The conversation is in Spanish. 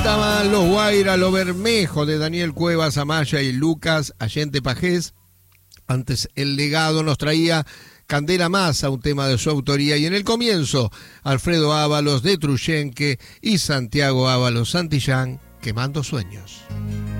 Cantaban los Guaira, Lo Bermejo de Daniel Cuevas, Amaya y Lucas Allende Pajés. Antes El Legado nos traía Candela Massa, un tema de su autoría. Y en el comienzo, Alfredo Ábalos de Truyenque y Santiago Ábalos Santillán, Quemando Sueños.